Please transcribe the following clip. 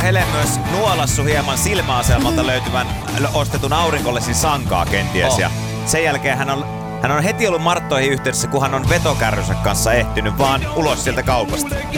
Hele myös nuolassu hieman silmäasemalta löytyvän ostetun aurinkolesin sankaa kenties. Ja sen jälkeen hän on heti ollut Marttoihin yhteydessä, kun hän on vetokärrynsä kanssa ehtinyt vaan ulos sieltä kaupasta.